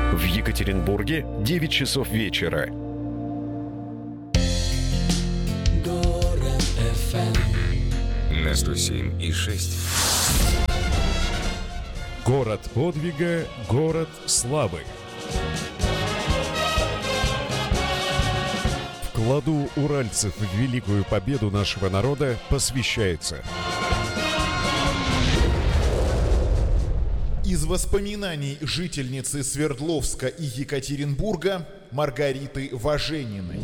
В Екатеринбурге 9 часов вечера. Город FM на 107,6. Город подвига, город славы. Вкладу уральцев в великую победу нашего народа посвящается. Из воспоминаний жительницы Свердловска и Екатеринбурга Маргариты Важениной.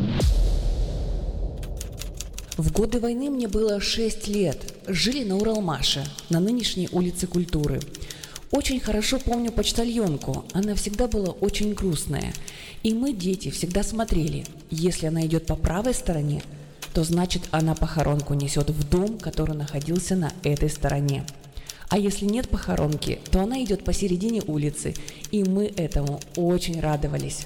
В годы войны мне было 6 лет. Жили на Уралмаше, на нынешней улице Культуры. Очень хорошо помню почтальонку. Она всегда была очень грустная. И мы, дети, всегда смотрели. Если она идет по правой стороне, то значит она похоронку несет в дом, который находился на этой стороне. А если нет похоронки, то она идет посередине улицы. И мы этому очень радовались.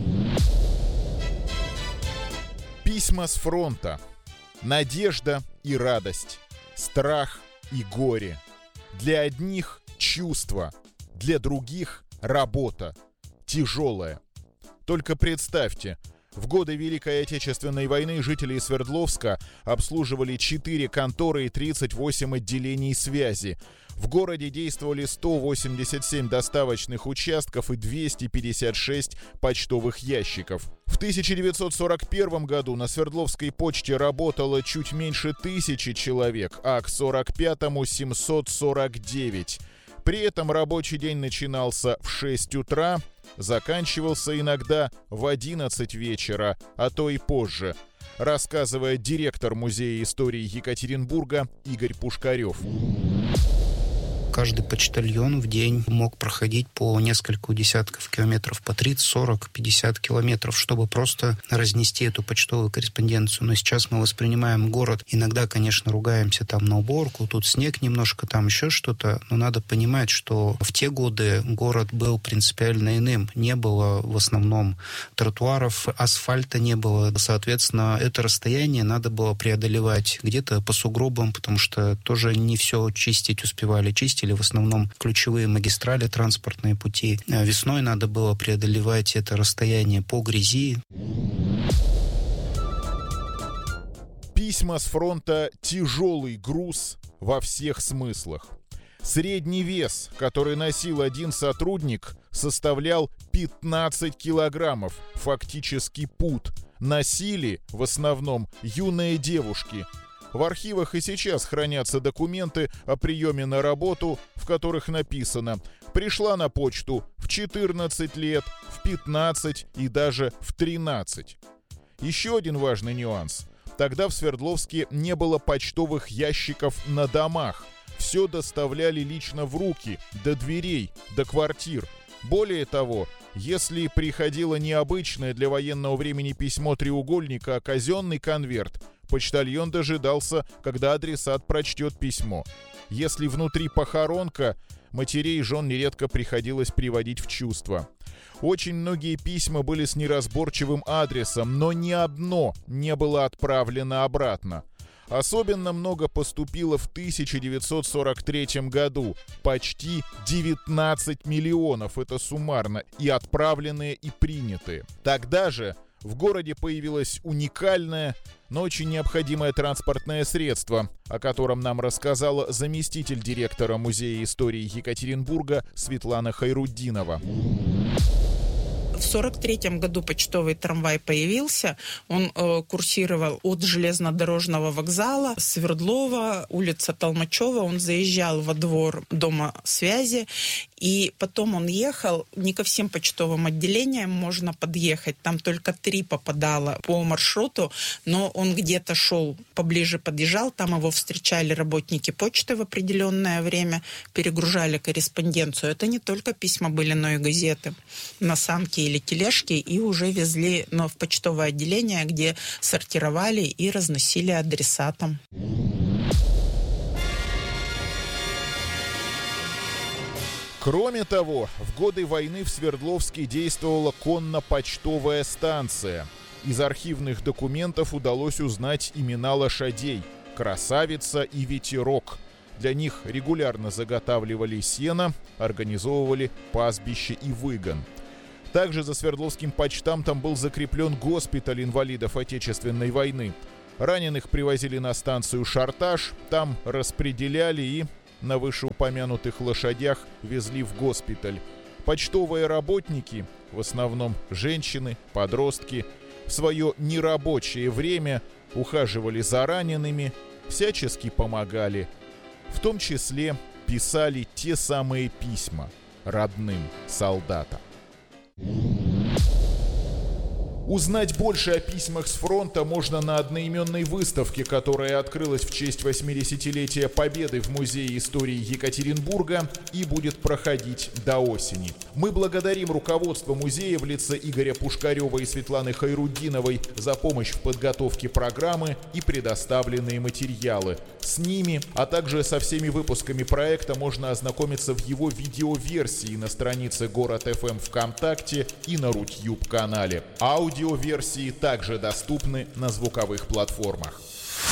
Письма с фронта. Надежда и радость. Страх и горе. Для одних чувство, для других работа. Тяжелая. Только представьте, в годы Великой Отечественной войны жители Свердловска обслуживали 4 конторы и 38 отделений связи. В городе действовали 187 доставочных участков и 256 почтовых ящиков. В 1941 году на Свердловской почте работало чуть меньше 1000 человек, а к 1945-му 749. При этом рабочий день начинался в 6 утра, заканчивался иногда в 11 вечера, а то и позже, рассказывает директор Музея истории Екатеринбурга Игорь Пушкарев. Каждый почтальон в день мог проходить по несколько десятков километров, по 30, 40, 50 километров, чтобы просто разнести эту почтовую корреспонденцию. Но сейчас мы воспринимаем город, иногда, конечно, ругаемся там на уборку, тут снег немножко, там еще что-то, но надо понимать, что в те годы город был принципиально иным. Не было в основном тротуаров, асфальта не было. Соответственно, это расстояние надо было преодолевать где-то по сугробам, потому что тоже не все чистить успевали. Чистили в основном ключевые магистрали, транспортные пути. Весной надо было преодолевать это расстояние по грязи. Письма с фронта – тяжелый груз во всех смыслах. Средний вес, который носил один сотрудник, составлял 15 килограммов, фактически пуд. Носили в основном юные девушки. В архивах и сейчас хранятся документы о приеме на работу, в которых написано: «Пришла на почту в 14 лет, в 15 и даже в 13». Еще один важный нюанс. Тогда в Свердловске не было почтовых ящиков на домах. Все доставляли лично в руки, до дверей, до квартир. Более того, если приходило не обычное для военного времени письмо треугольника, а казенный конверт, почтальон дожидался, когда адресат прочтет письмо. Если внутри похоронка, матерей и жен нередко приходилось приводить в чувство. Очень многие письма были с неразборчивым адресом, но ни одно не было отправлено обратно. Особенно много поступило в 1943 году. Почти 19 миллионов, это суммарно, и отправленные, и принятые. Тогда же в городе появилось уникальное, но очень необходимое транспортное средство, о котором нам рассказала заместитель директора Музея истории Екатеринбурга Светлана Хайруддинова. В 1943 году почтовый трамвай появился. Он курсировал от железнодорожного вокзала Свердлова, улица Толмачева. Он заезжал во двор Дома связи. И потом он ехал. Не ко всем почтовым отделениям можно подъехать. Там только 3 попадало по маршруту. Но он где-то шел, поближе подъезжал. Там его встречали работники почты в определенное время. Перегружали корреспонденцию. Это не только письма были, но и газеты на санки или тележки, и уже везли в почтовое отделение, где сортировали и разносили адресатам. Кроме того, в годы войны в Свердловске действовала конно-почтовая станция. Из архивных документов удалось узнать имена лошадей – «Красавица» и «Ветерок». Для них регулярно заготавливали сено, организовывали пастбище и выгон. Также за Свердловским почтамтом был закреплен госпиталь инвалидов Отечественной войны. Раненых привозили на станцию Шарташ, там распределяли и на вышеупомянутых лошадях везли в госпиталь. Почтовые работники, в основном женщины, подростки, в свое нерабочее время ухаживали за ранеными, всячески помогали. В том числе писали те самые письма родным солдатам. Узнать больше о письмах с фронта можно на одноименной выставке, которая открылась в честь 80-летия Победы в Музее истории Екатеринбурга и будет проходить до осени. Мы благодарим руководство музея в лице Игоря Пушкарева и Светланы Хайруддиновой за помощь в подготовке программы и предоставленные материалы. С ними, а также со всеми выпусками проекта можно ознакомиться в его видеоверсии на странице Город ФМ ВКонтакте и на Рутюб канале. Аудиоверсии также доступны на звуковых платформах.